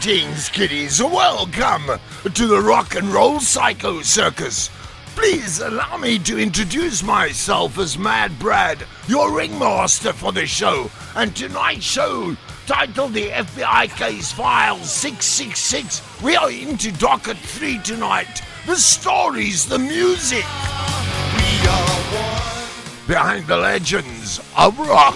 Greetings, kiddies. Welcome to the Rock and Roll Psycho Circus. Please allow me to introduce myself as Mad Brad, your ringmaster for the show. And tonight's show, titled the FBI Case File 666, we are into Docket 3 tonight. The stories, the music. We are one. Behind the legends of rock.